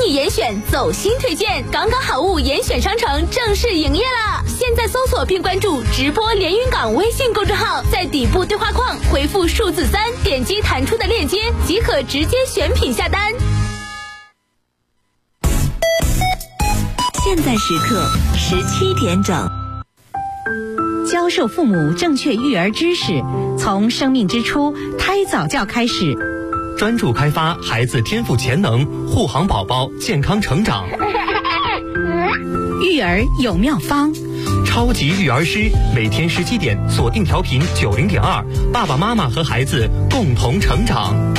你严选走心推荐，港港好物严选商城正式营业啦！现在搜索并关注直播连云港微信公众号，在底部对话框回复数字3，点击弹出的链接即可直接选品下单。 现在时刻17点整。教授父母正确育儿知识，从生命之初胎早教开始， 专注开发孩子天赋潜能，护航宝宝健康成长。 育儿有妙方， 超级育儿师每天17点锁定调频90.2，爸爸妈妈和孩子共同成长。